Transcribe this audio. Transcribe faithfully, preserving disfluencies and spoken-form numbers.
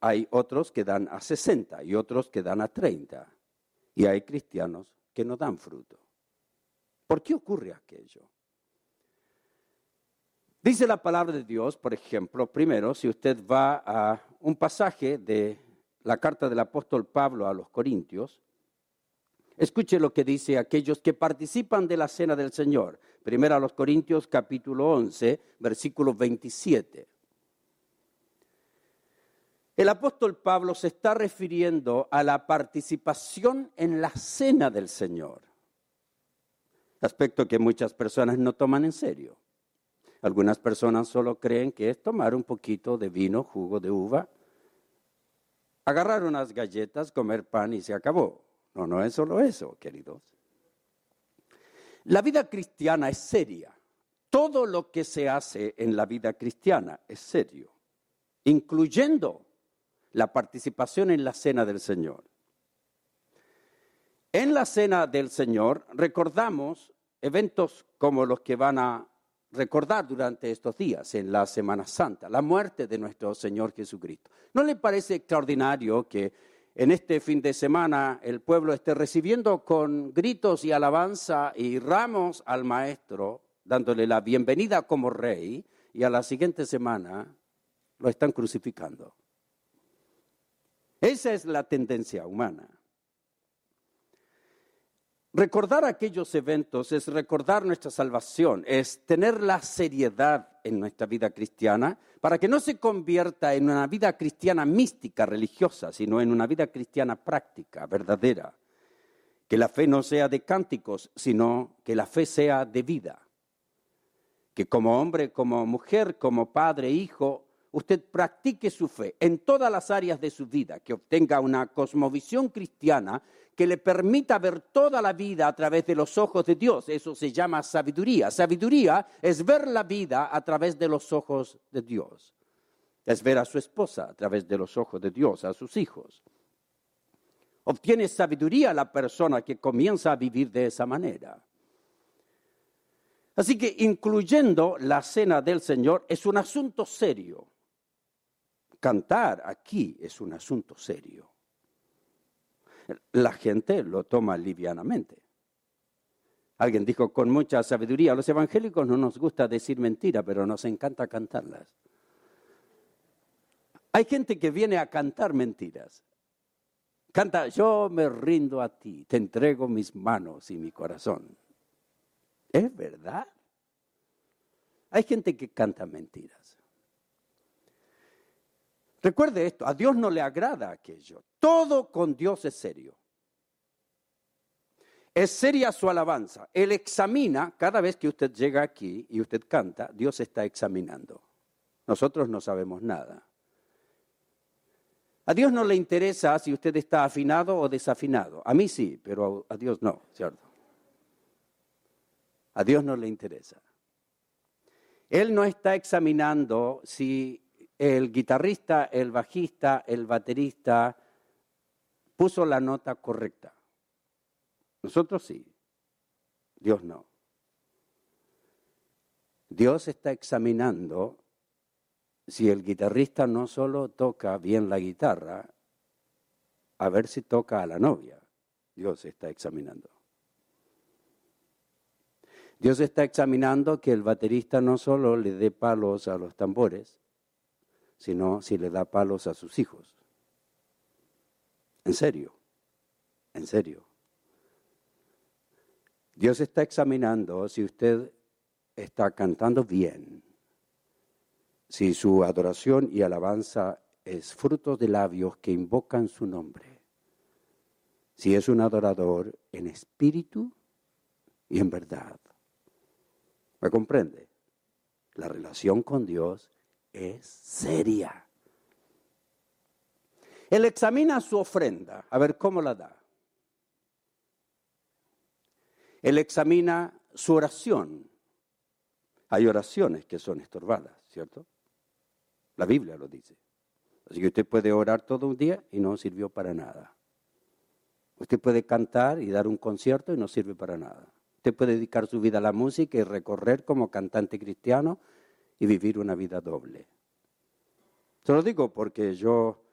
hay otros que dan a sesenta y otros que dan a treinta. Y hay cristianos que no dan fruto. ¿Por qué ocurre aquello? Dice la palabra de Dios, por ejemplo, primero, si usted va a un pasaje de la carta del apóstol Pablo a los Corintios, escuche lo que dice aquellos que participan de la cena del Señor. Primero a los Corintios capítulo once, versículo veintisiete. El apóstol Pablo se está refiriendo a la participación en la cena del Señor, aspecto que muchas personas no toman en serio. Algunas personas solo creen que es tomar un poquito de vino, jugo de uva, agarrar unas galletas, comer pan y se acabó. No, no es solo eso, queridos. La vida cristiana es seria. Todo lo que se hace en la vida cristiana es serio, incluyendo la participación en la cena del Señor. En la cena del Señor recordamos eventos como los que van a recordar durante estos días en la Semana Santa, la muerte de nuestro Señor Jesucristo. ¿No le parece extraordinario que en este fin de semana el pueblo esté recibiendo con gritos y alabanza y ramos al Maestro, dándole la bienvenida como rey, y a la siguiente semana lo están crucificando? Esa es la tendencia humana. Recordar aquellos eventos es recordar nuestra salvación, es tener la seriedad en nuestra vida cristiana para que no se convierta en una vida cristiana mística, religiosa, sino en una vida cristiana práctica, verdadera. Que la fe no sea de cánticos, sino que la fe sea de vida. Que como hombre, como mujer, como padre, hijo, usted practique su fe en todas las áreas de su vida, que obtenga una cosmovisión cristiana que le permita ver toda la vida a través de los ojos de Dios. Eso se llama sabiduría. Sabiduría es ver la vida a través de los ojos de Dios. Es ver a su esposa a través de los ojos de Dios, a sus hijos. Obtiene sabiduría la persona que comienza a vivir de esa manera. Así que incluyendo la cena del Señor es un asunto serio. Cantar aquí es un asunto serio. La gente lo toma livianamente. Alguien dijo con mucha sabiduría, a los evangélicos no nos gusta decir mentira, pero nos encanta cantarlas. Hay gente que viene a cantar mentiras. Canta, yo me rindo a ti, te entrego mis manos y mi corazón. ¿Es verdad? Hay gente que canta mentiras. Recuerde esto, a Dios no le agrada aquello. Todo con Dios es serio. Es seria su alabanza. Él examina, cada vez que usted llega aquí y usted canta, Dios está examinando. Nosotros no sabemos nada. A Dios no le interesa si usted está afinado o desafinado. A mí sí, pero a Dios no, ¿cierto? A Dios no le interesa. Él no está examinando si el guitarrista, el bajista, el baterista puso la nota correcta. Nosotros sí, Dios no. Dios está examinando si el guitarrista no solo toca bien la guitarra, a ver si toca a la novia. Dios está examinando. Dios está examinando que el baterista no solo le dé palos a los tambores, sino si le da palos a sus hijos. En serio, en serio. Dios está examinando si usted está cantando bien, si su adoración y alabanza es fruto de labios que invocan su nombre, si es un adorador en espíritu y en verdad. ¿Me comprende? La relación con Dios es seria. Él examina su ofrenda, a ver cómo la da. Él examina su oración. Hay oraciones que son estorbadas, ¿cierto? La Biblia lo dice. Así que usted puede orar todo un día y no sirvió para nada. Usted puede cantar y dar un concierto y no sirve para nada. Usted puede dedicar su vida a la música y recorrer como cantante cristiano y vivir una vida doble. Se lo digo porque yo